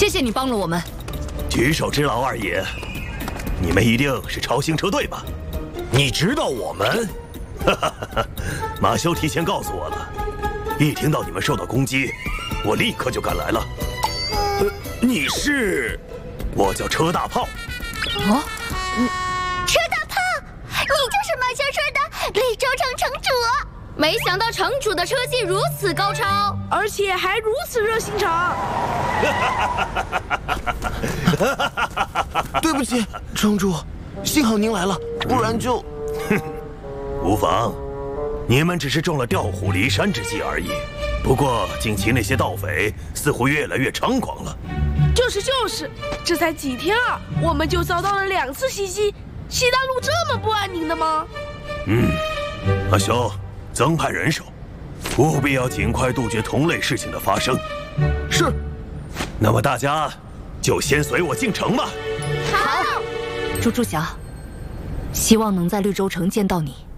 谢谢你帮了我们。 举手之劳，二爷，你们一定是超星车队吧？你知道我们？哈哈哈！马修提前告诉我了，一听到你们受到攻击，我立刻就赶来了。你是？我叫车大炮。 哦， 车大炮，你就是马修说的绿洲城城主。 没想到城主的车技如此高超， 而且还如此热心肠。 对不起，城主，幸好您来了，不然就…… 无妨，你们只是中了调虎离山之计而已。不过近期那些盗匪似乎越来越猖狂了。 就是，这才几天啊，我们就遭到了2次袭击。西大陆这么不安宁的吗？ 阿修，增派人手，务必要尽快杜绝同类事情的发生。 是。 那么大家就先随我进城吧。 好。 猪猪侠，希望能在绿洲城见到你。